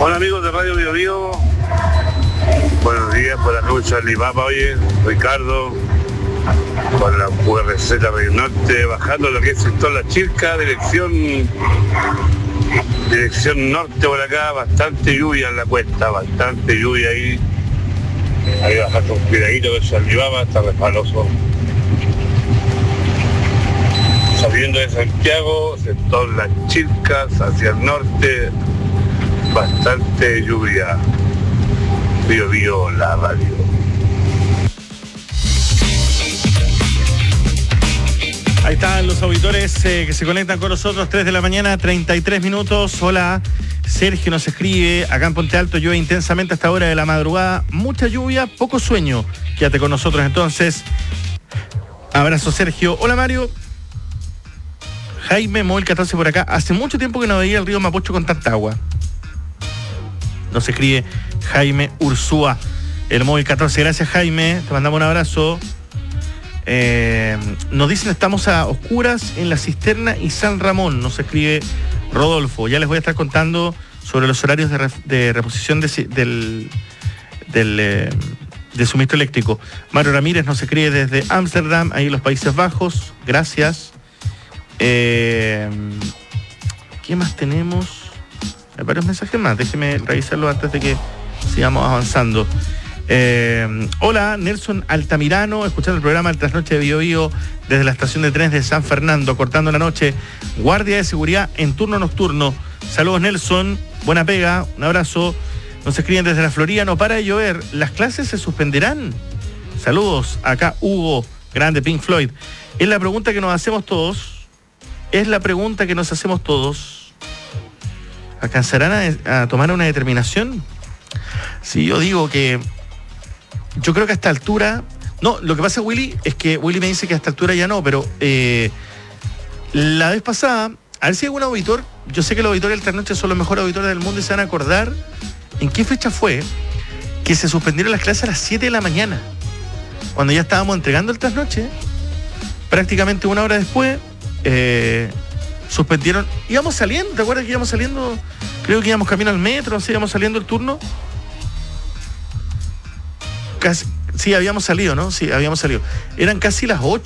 Hola amigos de Radio Bio Bio. Buenos días por la lucha Lipapa, oye, Ricardo, con la URZ Río Norte, bajando lo que es sector La Chilca, dirección norte por acá, bastante lluvia en la cuesta, bastante lluvia ahí. Ahí bajando un cuidadito que se Lipapa, está resbaloso. Saliendo de Santiago, sector Las Chilcas, hacia el norte, bastante lluvia. Bio Bio, la radio. Ahí están los auditores que se conectan con nosotros, 3 de la mañana, 33 minutos. Hola, Sergio nos escribe, acá en Puente Alto llueve intensamente hasta hora de la madrugada, mucha lluvia, poco sueño. Quédate con nosotros entonces. Abrazo, Sergio. Hola, Mario. Jaime, móvil 14 por acá. Hace mucho tiempo que no veía el río Mapocho con tanta agua. Nos escribe Jaime Ursúa, el móvil 14. Gracias, Jaime. Te mandamos un abrazo. Nos dicen estamos a oscuras en La Cisterna y San Ramón. Nos escribe Rodolfo. Ya les voy a estar contando sobre los horarios de reposición del suministro eléctrico. Mario Ramírez nos escribe desde Ámsterdam, ahí en los Países Bajos. Gracias. ¿Qué más tenemos? Hay varios mensajes más, déjeme revisarlo antes de que sigamos avanzando. Hola, Nelson Altamirano, escuchando el programa El Trasnoche de Bio Bio desde la estación de trenes de San Fernando, cortando la noche, guardia de seguridad en turno nocturno. Saludos, Nelson, buena pega, un abrazo. Nos escriben desde la Florida, no para de llover, ¿las clases se suspenderán? Saludos, acá Hugo, grande Pink Floyd. Es la pregunta que nos hacemos todos. ¿Alcanzarán a tomar una determinación? Sí, yo digo que yo creo que a esta altura... No, lo que pasa, Willy, es que Willy me dice que a esta altura ya no, pero la vez pasada, a ver si hay algún auditor, yo sé que los auditores del Trasnoche son los mejores auditores del mundo y se van a acordar en qué fecha fue que se suspendieron las clases a las 7 de la mañana, cuando ya estábamos entregando el Trasnoche. Prácticamente una hora después suspendieron, íbamos saliendo, ¿te acuerdas que íbamos saliendo? Creo que íbamos camino al metro, así íbamos saliendo el turno. Sí, habíamos salido, ¿no? Sí, habíamos salido. Eran casi las 8.